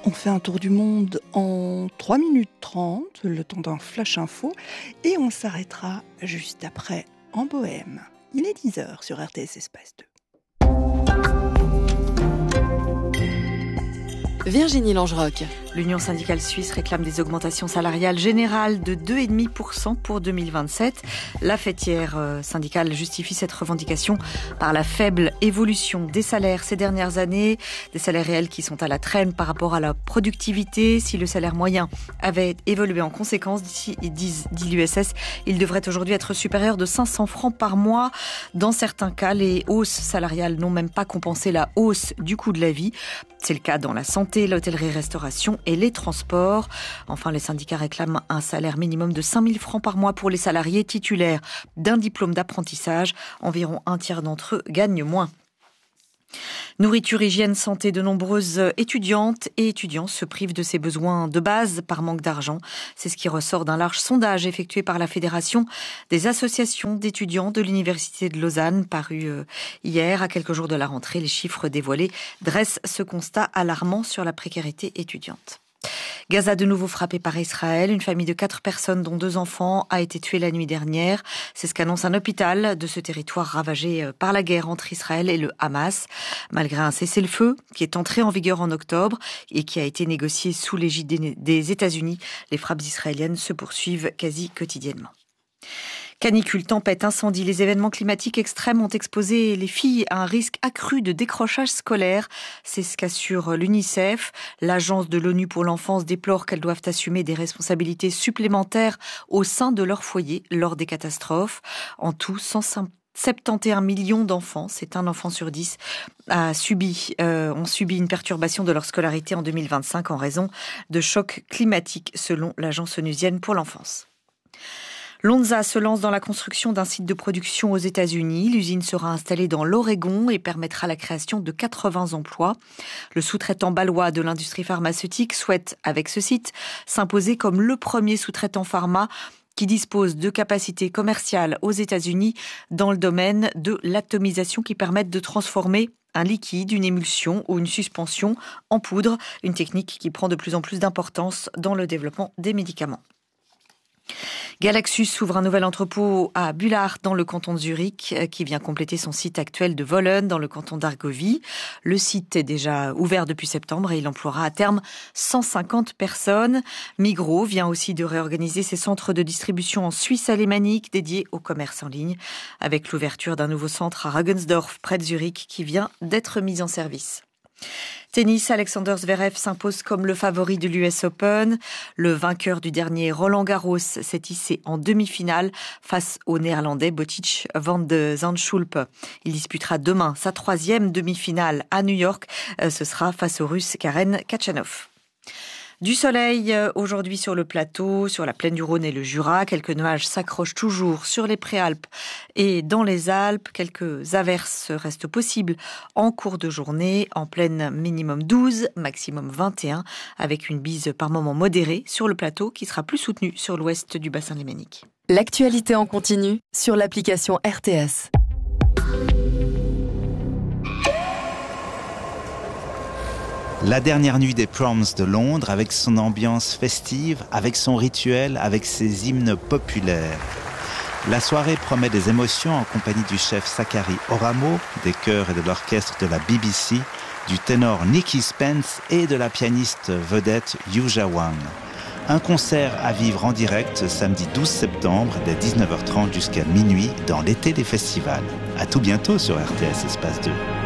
On fait un tour du monde en 3 minutes 30, le temps d'un flash info, et on s'arrêtera juste après en Bohème. Il est 10h sur RTS Espace 2. Virginie Langeroc. L'Union syndicale suisse réclame des augmentations salariales générales de 2,5% pour 2027. La fêtière syndicale justifie cette revendication par la faible évolution des salaires ces dernières années, des salaires réels qui sont à la traîne par rapport à la productivité. Si le salaire moyen avait évolué en conséquence, dit l'USS, il devrait aujourd'hui être supérieur de 500 francs par mois. Dans certains cas, les hausses salariales n'ont même pas compensé la hausse du coût de la vie. C'est le cas dans la santé, l'hôtellerie-restauration et les transports. Enfin, les syndicats réclament un salaire minimum de 5 000 francs par mois pour les salariés titulaires d'un diplôme d'apprentissage. Environ un tiers d'entre eux gagnent moins. Nourriture, hygiène, santé, de nombreuses étudiantes et étudiants se privent de ces besoins de base par manque d'argent. C'est ce qui ressort d'un large sondage effectué par la Fédération des associations d'étudiants de l'Université de Lausanne, paru hier, à quelques jours de la rentrée. Les chiffres dévoilés dressent ce constat alarmant sur la précarité étudiante. Gaza de nouveau frappé par Israël. Une famille de 4 personnes, dont 2 enfants, a été tuée la nuit dernière. C'est ce qu'annonce un hôpital de ce territoire ravagé par la guerre entre Israël et le Hamas. Malgré un cessez-le-feu qui est entré en vigueur en octobre et qui a été négocié sous l'égide des États-Unis, les frappes israéliennes se poursuivent quasi quotidiennement. Canicule, tempête, incendie, les événements climatiques extrêmes ont exposé les filles à un risque accru de décrochage scolaire. C'est ce qu'assure l'UNICEF. L'agence de l'ONU pour l'enfance déplore qu'elles doivent assumer des responsabilités supplémentaires au sein de leur foyer lors des catastrophes. En tout, 171 millions d'enfants, c'est un enfant sur 10, ont subi une perturbation de leur scolarité en 2025 en raison de chocs climatiques, selon l'agence onusienne pour l'enfance. Lonza se lance dans la construction d'un site de production aux États-Unis. L'usine sera installée dans l'Oregon et permettra la création de 80 emplois. Le sous-traitant bâlois de l'industrie pharmaceutique souhaite, avec ce site, s'imposer comme le premier sous-traitant pharma qui dispose de capacités commerciales aux États-Unis dans le domaine de l'atomisation qui permettent de transformer un liquide, une émulsion ou une suspension en poudre, une technique qui prend de plus en plus d'importance dans le développement des médicaments. Galaxus ouvre un nouvel entrepôt à Bullard dans le canton de Zurich qui vient compléter son site actuel de Wollen dans le canton d'Argovie. Le site est déjà ouvert depuis septembre et il emploiera à terme 150 personnes. Migros vient aussi de réorganiser ses centres de distribution en Suisse alémanique dédiés au commerce en ligne avec l'ouverture d'un nouveau centre à Regensdorf près de Zurich qui vient d'être mis en service. Tennis, Alexander Zverev s'impose comme le favori de l'US Open. Le vainqueur du dernier Roland Garros s'est hissé en demi-finale face au Néerlandais Botic van de Zandschulp. Il disputera demain sa 3e demi-finale à New York. Ce sera face au Russe Karen Khachanov. Du soleil aujourd'hui sur le plateau, sur la plaine du Rhône et le Jura. Quelques nuages s'accrochent toujours sur les Préalpes et dans les Alpes. Quelques averses restent possibles en cours de journée. En plaine, minimum 12, maximum 21, avec une bise par moments modérée sur le plateau qui sera plus soutenue sur l'ouest du bassin lémanique. L'actualité en continu sur l'application RTS. La dernière nuit des Proms de Londres, avec son ambiance festive, avec son rituel, avec ses hymnes populaires. La soirée promet des émotions en compagnie du chef Zachary Oramo, des chœurs et de l'orchestre de la BBC, du ténor Nicky Spence et de la pianiste vedette Yuja Wang. Un concert à vivre en direct samedi 12 septembre dès 19h30 jusqu'à minuit dans l'été des festivals. À tout bientôt sur RTS Espace 2.